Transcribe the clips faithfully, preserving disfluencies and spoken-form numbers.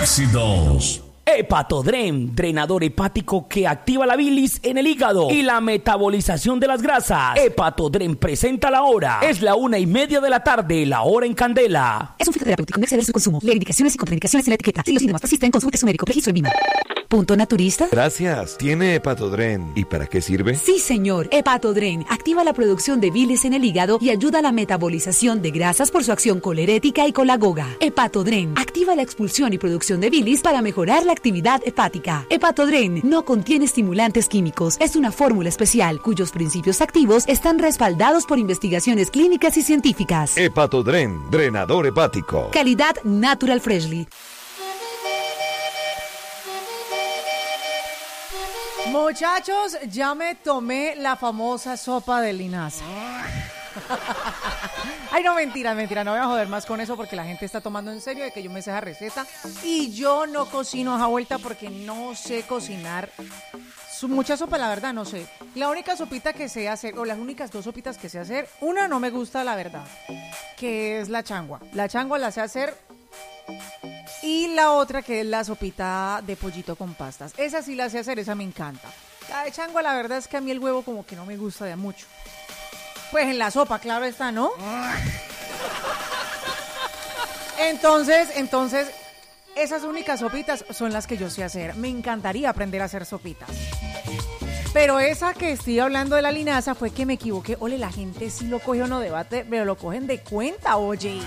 Éxitos. Hepatodren, drenador hepático que activa la bilis en el hígado y la metabolización de las grasas. Hepatodren presenta la hora. Es la una y media de la tarde, la hora en Candela. Es un fitoterapéutico, no exceder su consumo. Leer indicaciones y contraindicaciones en la etiqueta. Si los síntomas persisten, consulte a su médico. Registro en Vima. ¿Punto naturista? Gracias. ¿Tiene Hepatodren? ¿Y para qué sirve? Sí, señor. Hepatodren activa la producción de bilis en el hígado y ayuda a la metabolización de grasas por su acción colerética y colagoga. Hepatodren activa la expulsión y producción de bilis para mejorar la actividad hepática. Hepatodren no contiene estimulantes químicos. Es una fórmula especial cuyos principios activos están respaldados por investigaciones clínicas y científicas. Hepatodren, drenador hepático. Calidad Natural Freshly. Muchachos, ya me tomé la famosa sopa de linaza. Ay, no, mentira, mentira, no voy a joder más con eso porque la gente está tomando en serio de que yo me sé esa receta y yo no cocino a esa vuelta porque no sé cocinar. Mucha sopa, la verdad, no sé. La única sopita que sé hacer, o las únicas dos sopitas que sé hacer, una no me gusta, la verdad, que es la changua. La changua la sé hacer. Y la otra que es la sopita de pollito con pastas. Esa sí la sé hacer, esa me encanta. La de changua, la verdad es que a mí el huevo como que no me gusta de mucho. Pues en la sopa, claro está, ¿no? Entonces, entonces, esas únicas sopitas son las que yo sé hacer. Me encantaría aprender a hacer sopitas. Pero esa que estoy hablando de la linaza fue que me equivoqué. Ole, la gente sí lo coge o no debate, pero lo cogen de cuenta, oye.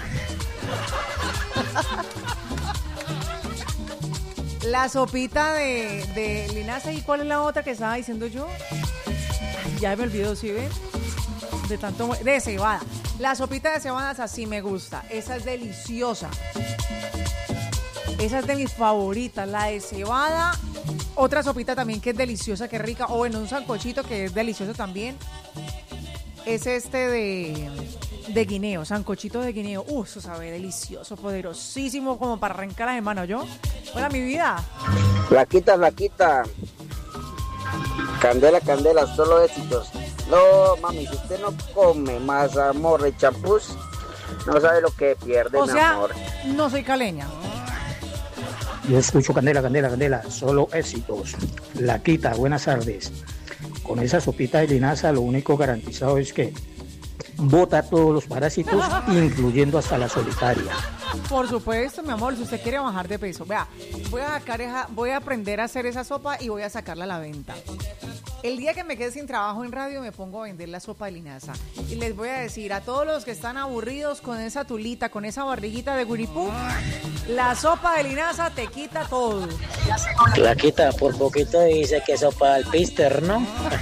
La sopita de, de linaza. ¿Y cuál es la otra que estaba diciendo yo? Ay, ya me olvidó, ¿sí ven? De tanto... De cebada. La sopita de cebadas así me gusta. Esa es deliciosa. Esa es de mis favoritas. La de cebada. Otra sopita también que es deliciosa, que es rica. O bueno, un sancochito que es delicioso también. Es este de... de guineo, sancochito de guineo. Uh, eso sabe delicioso, poderosísimo, como para arrancar la semana, ¿yo? Hola, mi vida. Flaquita, flaquita. Candela, candela, solo éxitos. No, mami, si usted no come mazamorra y champús, no sabe lo que pierde, o mi sea, amor. No soy caleña. Yo escucho candela, candela, candela, solo éxitos. Flaquita, buenas tardes. Con esa sopita de linaza, lo único garantizado es que bota todos los parásitos, incluyendo hasta la solitaria. Por supuesto, mi amor, si usted quiere bajar de peso. Vea, voy a sacar esa, voy a aprender a hacer esa sopa y voy a sacarla a la venta. El día que me quede sin trabajo en radio me pongo a vender la sopa de linaza. Y les voy a decir a todos los que están aburridos con esa tulita, con esa barriguita de guiripú, la sopa de linaza te quita todo. Flaquita, por poquito dice que sopa al pister, ¿no?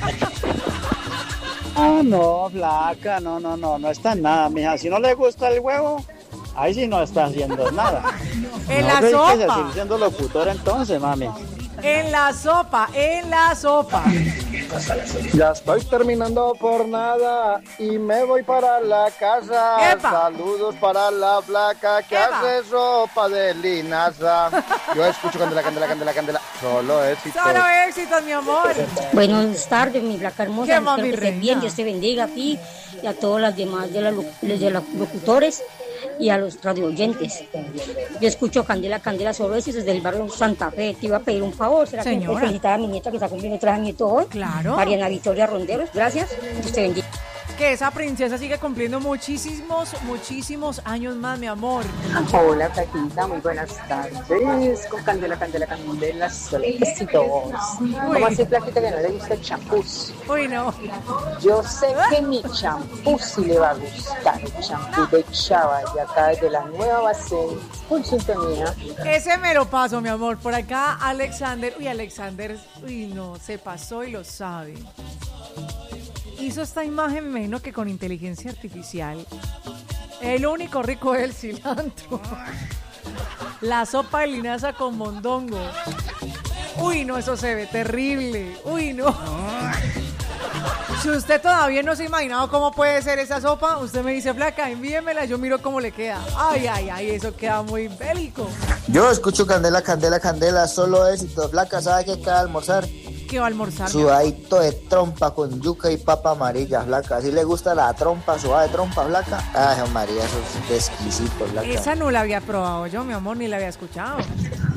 Ah, no, flaca, no, no, no, no está en nada, mija. Si no le gusta el huevo, ahí sí no está haciendo nada. En no la sopa. seguir siendo locutora entonces, mami. En la sopa, en la sopa. Ya estoy terminando por nada y me voy para la casa. ¡Epa! Saludos para la flaca que ¡Epa! hace sopa de linaza. Yo escucho candela, candela, candela, candela. Solo éxito. Solo éxitos, mi amor. Buenas tardes, mi flaca hermosa. ¿Qué más, mi Espero que estés reina? bien, Dios te bendiga a ti y a todos los demás de, la, de los locutores y a los radio oyentes. Yo escucho Candela, Candela, solo éxitos desde el barrio Santa Fe. Te iba a pedir un favor. ¿Será Señora. que me puedes felicitar a mi nieta que está cumpliendo tres añitos hoy? Claro. Mariana Victoria Ronderos. Gracias. Dios te bendiga. Que esa princesa sigue cumpliendo muchísimos, muchísimos años más, mi amor. Hola, Flaquita, muy buenas tardes. Con Candela, Candela, Candela, solo éxitos. ¿Cómo así, Flaquita, que no le gusta el champús? Uy, no. Yo sé que mi champú sí le va a gustar. El champú de Chava, y acá desde la nueva base, con sintonía. Ese me lo paso, mi amor. Por acá, Alexander. Uy, Alexander, uy, no, se pasó y lo sabe. Hizo esta imagen, me imagino que con inteligencia artificial. El único rico es el cilantro. La sopa de linaza con mondongo. Uy, no, eso se ve terrible. Uy, no. Si usted todavía no se ha imaginado cómo puede ser esa sopa, usted me dice, flaca, envíemela, yo miro cómo le queda. Ay, ay, ay, eso queda muy bélico. Yo escucho candela, candela, candela, solo éxito. Flaca, ¿sabe qué acaba de almorzar? ¿Qué va a almorzar? Sudadito de trompa con yuca y papa amarilla, flaca. ¿Sí le gusta la trompa, sudada de trompa, flaca? Ay, María, eso es exquisito, flaca. Esa no la había probado yo, mi amor, ni la había escuchado.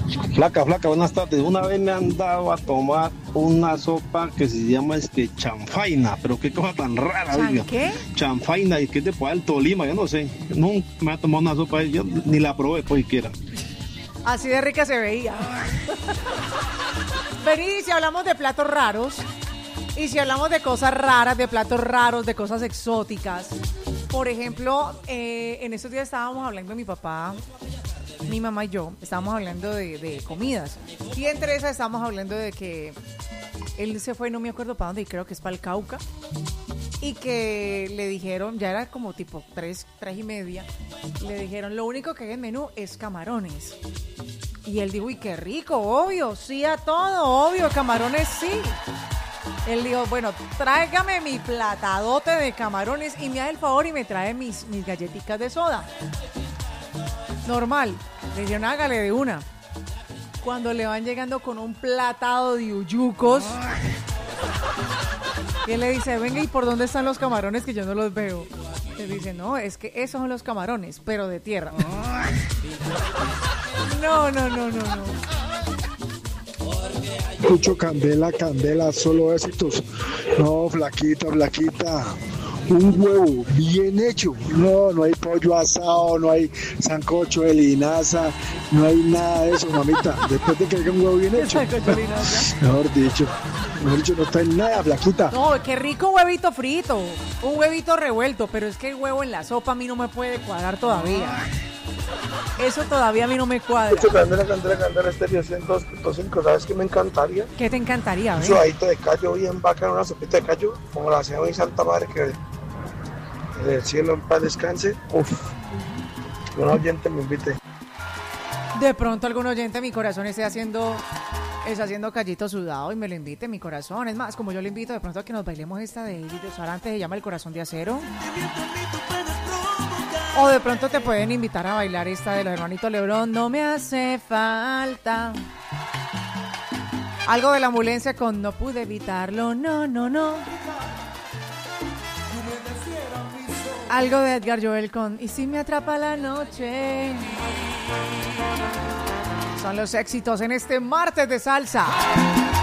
Flaca, flaca, buenas tardes. Una vez me han dado a tomar una sopa que se llama es que chanfaina, pero qué cosa tan rara, ¿Chan oiga. qué? Chanfaina, y que es de por el Tolima, yo no sé. Nunca me ha tomado una sopa, yo ni la probé, pues siquiera. Así de rica se veía. Vení, si hablamos de platos raros, y si hablamos de cosas raras, de platos raros, de cosas exóticas. Por ejemplo, eh, en estos días estábamos hablando de mi papá, mi mamá y yo, estábamos hablando de, de comidas. Y entre esas estábamos hablando de que él se fue, no me acuerdo para dónde, y creo que es para el Cauca. Y que le dijeron, ya era como tipo tres, tres y media, le dijeron, lo único que hay en menú es camarones. Y él dijo, uy, qué rico, obvio, sí a todo, obvio, camarones sí. Él dijo, bueno, tráigame mi platadote de camarones y me hace el favor y me trae mis, mis galletitas de soda. Normal, le dijeron, hágale de una. Cuando le van llegando con un platado de uyucos, y él le dice, venga, ¿y por dónde están los camarones que yo no los veo? Le dice, no, es que esos son los camarones, pero de tierra. No, no, no, no, no. Mucho candela, candela, solo éxitos. No, flaquita, flaquita. Un huevo bien hecho. No, no hay pollo asado, no hay sancocho de linaza, no hay nada de eso, mamita. Después de que haya un huevo bien hecho. Mejor dicho, mejor dicho, no está en nada, flaquita. No, qué rico huevito frito, un huevito revuelto, pero es que el huevo en la sopa a mí no me puede cuadrar todavía. Eso todavía a mí no me cuadra. Mucho candela, candela, candela, estéreo ciento dos punto cinco. ¿Sabes qué me encantaría? ¿Qué te encantaría? Un sudadito de callo bien bacán, una sopita de callo, como la hacía mi santa madre, que el cielo en paz descanse. Uf, que un oyente me invite. De pronto algún oyente de mi corazón esté haciendo, está haciendo callito sudado y me lo invite, mi corazón. Es más, como yo le invito de pronto a que nos bailemos esta de Edith Sarante, se llama El Corazón de Acero. O de pronto te pueden invitar a bailar esta de los hermanitos Lebrón, No me hace falta. Algo de la ambulancia con No pude evitarlo, no, no, no. Algo de Edgar Joel con Y si me atrapa la noche. Son los éxitos en este martes de salsa.